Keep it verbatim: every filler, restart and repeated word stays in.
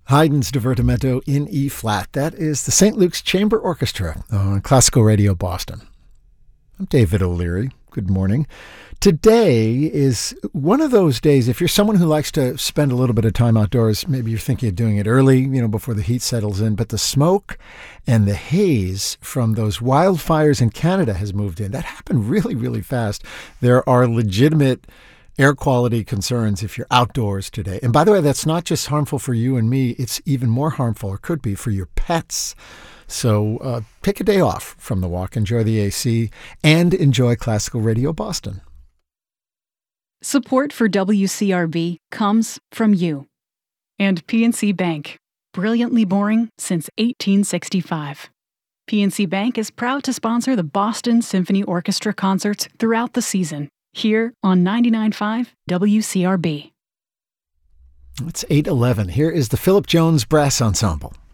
Haydn's Divertimento in E-flat. That is the Saint Luke's Chamber Orchestra on Classical Radio Boston. I'm David O'Leary. Good morning. Today is one of those days, if you're someone who likes to spend a little bit of time outdoors, maybe you're thinking of doing it early, you know, before the heat settles in, but the smoke and the haze from those wildfires in Canada has moved in. That happened really, really fast. There are legitimate air quality concerns if you're outdoors today. And by the way, that's not just harmful for you and me. It's even more harmful, or could be, for your pets. So uh, take a day off from the walk, enjoy the A C, and enjoy Classical Radio Boston. Support for W C R B comes from you and P N C Bank, brilliantly boring since eighteen sixty-five. P N C Bank is proud to sponsor the Boston Symphony Orchestra concerts throughout the season, here on ninety-nine point five W C R B. It's eight eleven. Here is the Philip Jones Brass Ensemble.